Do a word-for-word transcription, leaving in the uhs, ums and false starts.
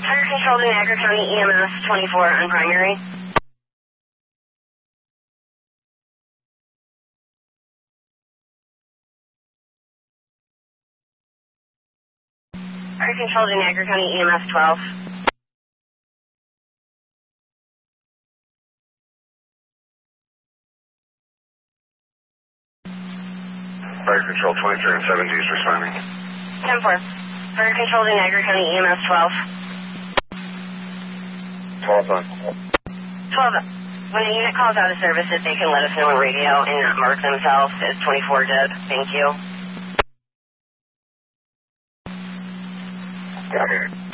Fire Control to Niagara County E M S twenty-four on primary. Fire Control to Niagara County E M S twelve. Fire Control twenty-three and seventy is responding. ten four. Fire Control to Niagara County E M S twelve. twelve on. twelve. When a unit calls out of service, if they can let us know on radio and not mark themselves as twenty-four dead. Thank you. Got it.